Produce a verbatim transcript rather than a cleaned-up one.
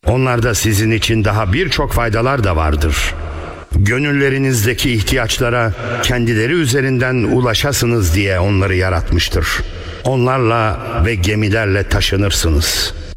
Onlarda sizin için daha birçok faydalar da vardır. Gönüllerinizdeki ihtiyaçlara kendileri üzerinden ulaşasınız diye onları yaratmıştır. Onlarla ve gemilerle taşınırsınız.